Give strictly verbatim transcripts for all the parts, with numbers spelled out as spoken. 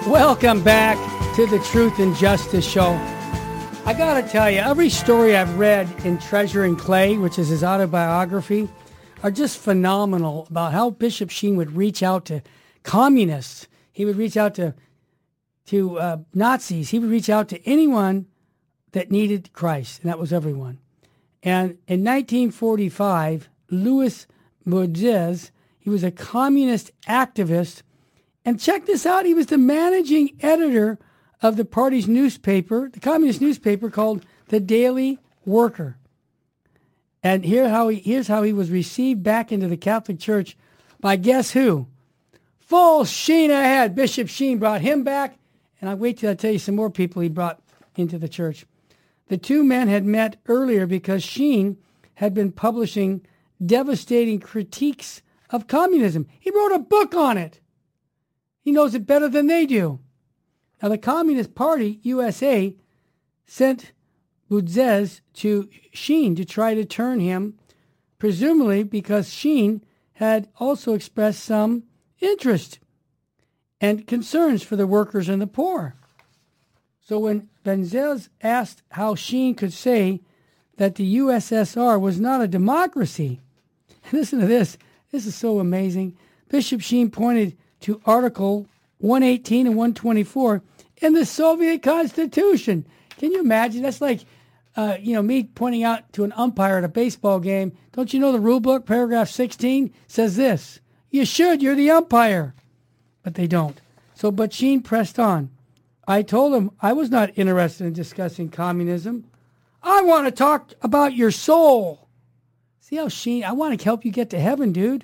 Welcome back to the Truth and Justice Show. I gotta tell you, every story I've read in Treasure and Clay, which is his autobiography, are just phenomenal about how Bishop Sheen would reach out to communists. He would reach out to to uh, Nazis. He would reach out to anyone that needed Christ, and that was everyone. And in nineteen forty-five, Louis Moudez, he was a communist activist. And check this out, he was the managing editor of the party's newspaper, the communist newspaper called The Daily Worker. And here how he, here's how he was received back into the Catholic Church by guess who? Full Sheen ahead. Bishop Sheen brought him back, and I wait till I tell you some more people he brought into the church. The two men had met earlier because Sheen had been publishing devastating critiques of communism. He wrote a book on it. He knows it better than they do. Now, the Communist Party, U S A, sent Moudez to Sheen to try to turn him, presumably because Sheen had also expressed some interest and concerns for the workers and the poor. So when Moudez asked how Sheen could say that the U S S R was not a democracy, listen to this. This is so amazing. Bishop Sheen pointed to Article one eighteen and one twenty-four in the Soviet Constitution. Can you imagine? That's like, uh, you know, me pointing out to an umpire at a baseball game, don't you know the rule book, paragraph sixteen, says this? You should, you're the umpire. But they don't. So, but Sheen pressed on. I told him I was not interested in discussing communism. I want to talk about your soul. See how Sheen, I want to help you get to heaven, dude.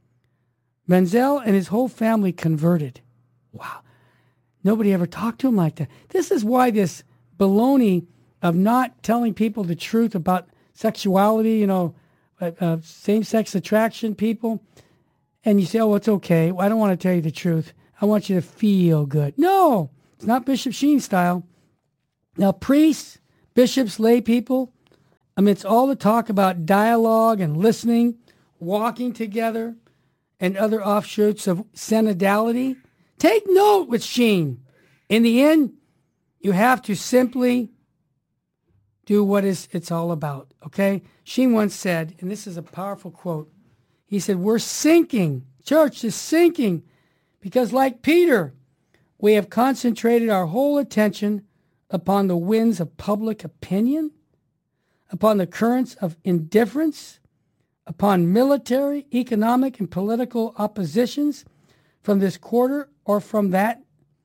Menzel and his whole family converted. Wow. Nobody ever talked to him like that. This is why this baloney of not telling people the truth about sexuality, you know, uh, uh, same-sex attraction people, and you say, oh, it's okay. I don't want to tell you the truth. I want you to feel good. No, it's not Bishop Sheen style. Now, priests, bishops, lay people, amidst all the talk about dialogue and listening, walking together, and other offshoots of synodality, take note with Sheen. In the end, you have to simply do what is it's all about, okay? Sheen once said, and this is a powerful quote, he said, we're sinking, church is sinking, because like Peter, we have concentrated our whole attention upon the winds of public opinion, upon the currents of indifference, upon military, economic, and political oppositions from this quarter or from that.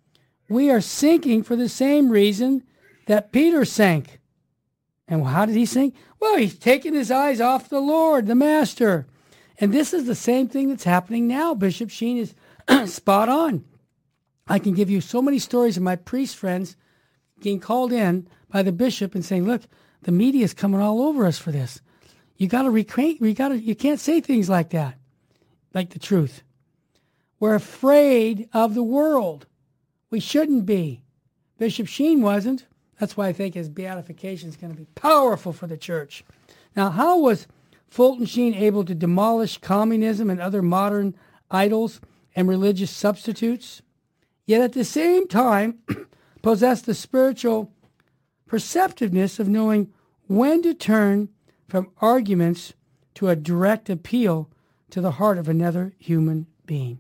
We are sinking for the same reason that Peter sank. And how did he sink? Well, he's taken his eyes off the Lord, the Master. And this is the same thing that's happening now. Bishop Sheen is spot on. I can give you so many stories of my priest friends getting called in by the bishop and saying, look, the media is coming all over us for this. You got to recreate. You got to. You can't say things like that, like the truth. We're afraid of the world. We shouldn't be. Bishop Sheen wasn't. That's why I think his beatification is going to be powerful for the church. Now, how was Fulton Sheen able to demolish communism and other modern idols and religious substitutes, yet at the same time possess the spiritual perceptiveness of knowing when to turn from arguments to a direct appeal to the heart of another human being?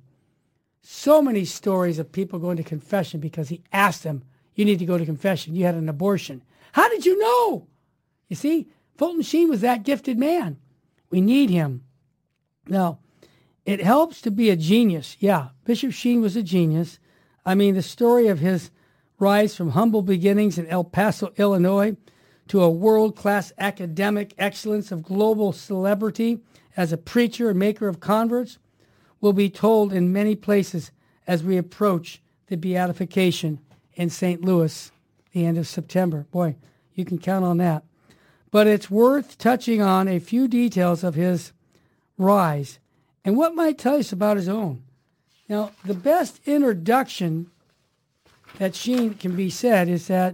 So many stories of people going to confession because he asked them, you need to go to confession. You had an abortion. How did you know? You see, Fulton Sheen was that gifted man. We need him. Now, it helps to be a genius. Yeah, Bishop Sheen was a genius. I mean, the story of his rise from humble beginnings in El Paso, Illinois, to a world-class academic excellence of global celebrity as a preacher and maker of converts will be told in many places as we approach the beatification in Saint Louis, the end of September. Boy, you can count on that. But it's worth touching on a few details of his rise and what might tell us about his own. Now, the best introduction that Sheen can be said is that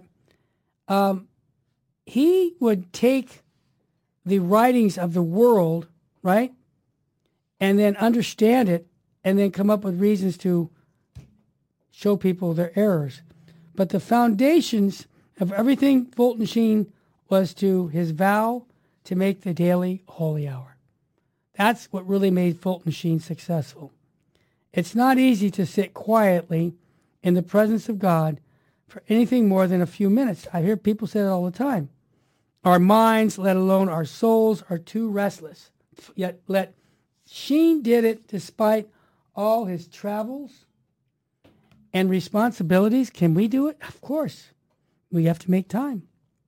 um, he would take the writings of the world, right, and then understand it and then come up with reasons to show people their errors. But the foundations of everything Fulton Sheen was to his vow to make the daily holy hour. That's what really made Fulton Sheen successful. It's not easy to sit quietly in the presence of God for anything more than a few minutes. I hear people say that all the time. Our minds, let alone our souls, are too restless. Yet let Sheen did it despite all his travels and responsibilities. Can we do it? Of course. We have to make time.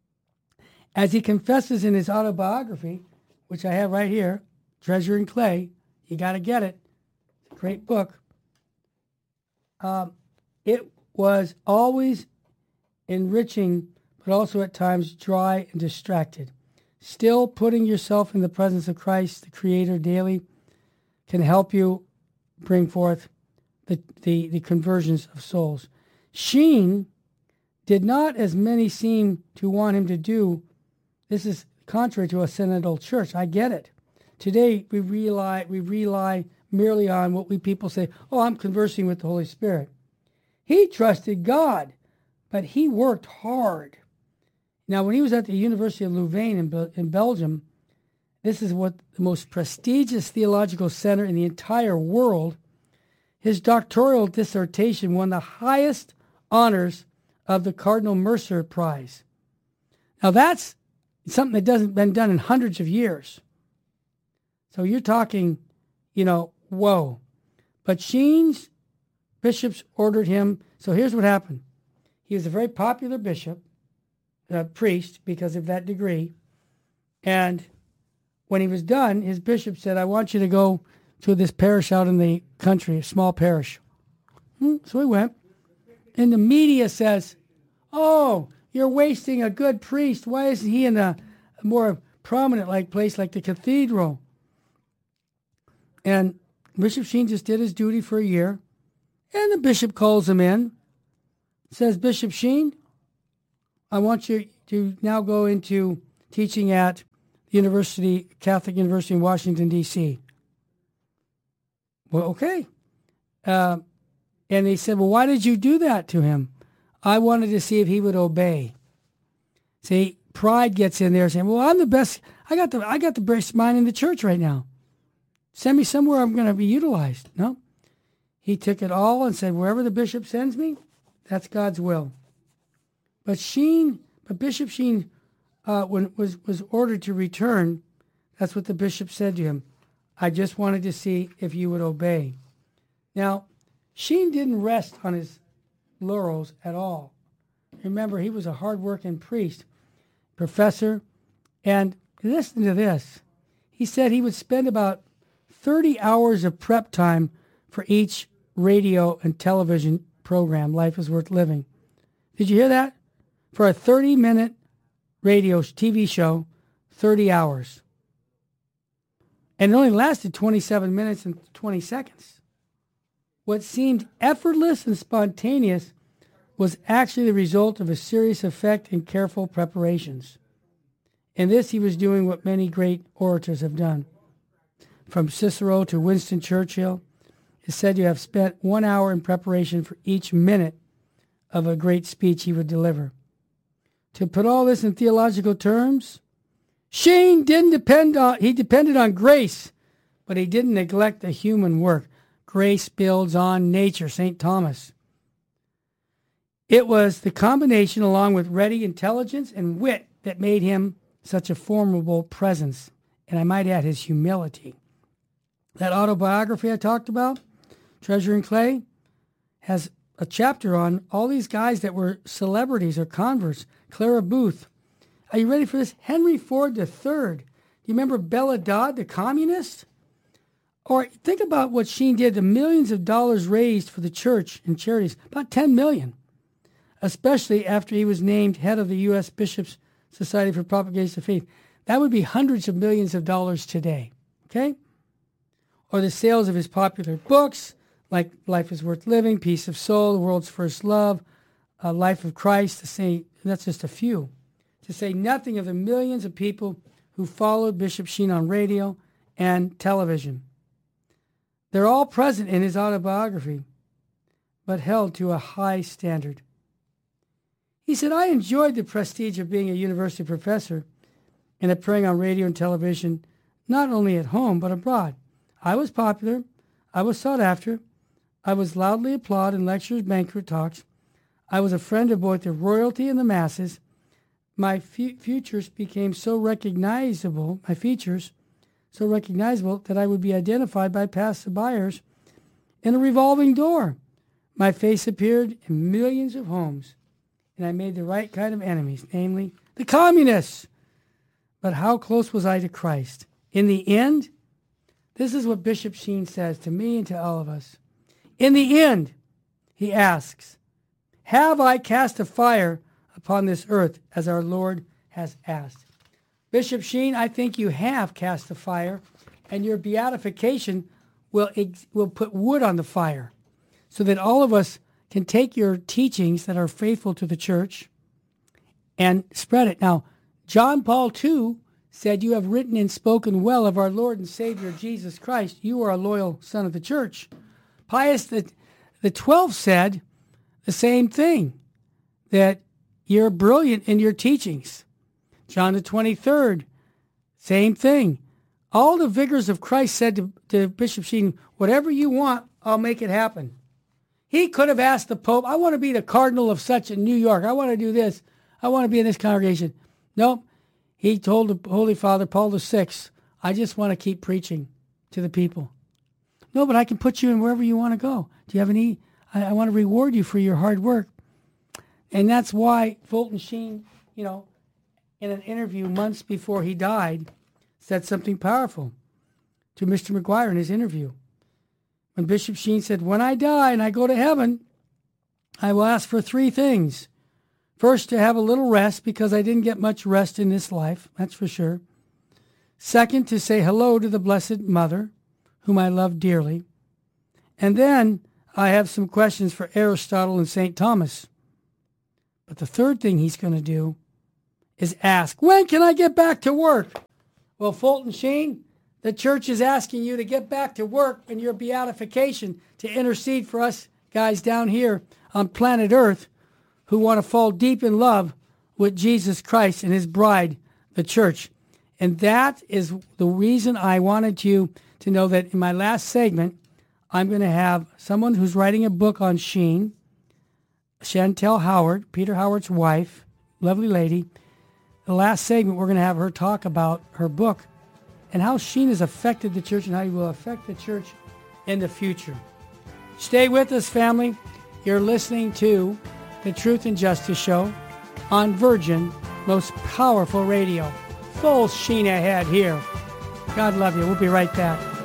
As he confesses in his autobiography, which I have right here, Treasure in Clay, you got to get it. It's a great book. Um, it was always enriching, but also at times dry and distracted. Still, putting yourself in the presence of Christ, the Creator, daily can help you bring forth the, the, the conversions of souls. Sheen did not, as many seem to want him to do. This is contrary to a synodal church. I get it. Today, we rely, we rely merely on what we people say, oh, I'm conversing with the Holy Spirit. He trusted God, but he worked hard. Now, when he was at the University of Louvain in, Be- in Belgium, this is what the most prestigious theological center in the entire world. His doctoral dissertation won the highest honors of the Cardinal Mercer Prize. Now, that's something that doesn't been done in hundreds of years. So you're talking, you know, whoa. But Sheen's bishops ordered him. So here's what happened. He was a very popular bishop, a priest, because of that degree. And when he was done, his bishop said, I want you to go to this parish out in the country, a small parish. Hmm, so he went. And the media says, oh, you're wasting a good priest. Why isn't he in a more prominent like place like the cathedral? And Bishop Sheen just did his duty for a year. And the bishop calls him in, says, Bishop Sheen, I want you to now go into teaching at the University, Catholic University in Washington, D C Well, okay. Uh, and they said, well, why did you do that to him? I wanted to see if he would obey. See, pride gets in there saying, well, I'm the best. I got the I got the best mind in the church right now. Send me somewhere I'm going to be utilized. No. He took it all and said, wherever the bishop sends me, that's God's will. But Sheen, but Bishop Sheen, uh, when was was ordered to return, that's what the bishop said to him. I just wanted to see if you would obey. Now, Sheen didn't rest on his laurels at all. Remember, he was a hard-working priest, professor, and listen to this. He said he would spend about thirty hours of prep time for each radio and television program, Life is Worth Living. Did you hear that? For a thirty-minute radio T V show, thirty hours. And it only lasted twenty-seven minutes and twenty seconds. What seemed effortless and spontaneous was actually the result of a serious effect and careful preparations. In this, he was doing what many great orators have done. From Cicero to Winston Churchill, it's said to have spent one hour in preparation for each minute of a great speech he would deliver. To put all this in theological terms, Sheen didn't depend on, he depended on grace, but he didn't neglect the human work. Grace builds on nature, Saint Thomas. It was the combination along with ready intelligence and wit that made him such a formidable presence. And I might add his humility. That autobiography I talked about, Treasure in Clay, has a chapter on all these guys that were celebrities or converts. Clara Booth. Are you ready for this? Henry Ford the third. Do you remember Bella Dodd, the communist? Or think about what Sheen did, the millions of dollars raised for the church and charities, about ten million, especially after he was named head of the U S Bishops' Society for Propagation of Faith. That would be hundreds of millions of dollars today, okay? Or the sales of his popular books, like Life is Worth Living, Peace of Soul, The World's First Love, uh, Life of Christ, to say, that's just a few. To say nothing of the millions of people who followed Bishop Sheen on radio and television. They're all present in his autobiography. but held to a high standard. He said, I enjoyed the prestige of being a university professor and appearing on radio and television, not only at home, but abroad. I was popular. I was sought after. I was loudly applauded in lectures, banquet talks. I was a friend of both the royalty and the masses. My fe- futures became so recognizable, my features so recognizable that I would be identified by passerbyers in a revolving door. My face appeared in millions of homes, and I made the right kind of enemies, namely the communists. But how close was I to Christ? In the end, this is what Bishop Sheen says to me and to all of us. In the end, he asks, have I cast a fire upon this earth as our Lord has asked? Bishop Sheen, I think you have cast a fire, and your beatification will, will put wood on the fire so that all of us can take your teachings that are faithful to the church and spread it. Now, John Paul the Second said, you have written and spoken well of our Lord and Savior Jesus Christ. You are a loyal son of the church. Pius the, the twelfth said the same thing, that you're brilliant in your teachings. John the twenty-third, same thing. All the vigors of Christ said to, to Bishop Sheen, whatever you want, I'll make it happen. He could have asked the Pope, I want to be the cardinal of such in New York. I want to do this. I want to be in this congregation. Nope. He told the Holy Father, Paul the Sixth, I just want to keep preaching to the people. No, but I can put you in wherever you want to go. Do you have any? I, I want to reward you for your hard work. And that's why Fulton Sheen, you know, in an interview months before he died, said something powerful to Mister McGuire in his interview. When Bishop Sheen said, when I die and I go to heaven, I will ask for three things. First, to have a little rest, because I didn't get much rest in this life, that's for sure. Second, to say hello to the Blessed Mother, whom I love dearly. And then I have some questions for Aristotle and Saint Thomas. But the third thing he's going to do is ask, when can I get back to work? Well, Fulton Sheen, the church is asking you to get back to work in your beatification to intercede for us guys down here on planet Earth who want to fall deep in love with Jesus Christ and his bride, the church. And that is the reason I wanted you to know that in my last segment, I'm going to have someone who's writing a book on Sheen, Chantel Howard, Peter Howard's wife, lovely lady. The last segment, we're going to have her talk about her book and how Sheen has affected the church and how he will affect the church in the future. Stay with us, family. You're listening to The Truth and Justice Show on Virgin, most powerful radio. Full Sheen ahead here. God love you. We'll be right back.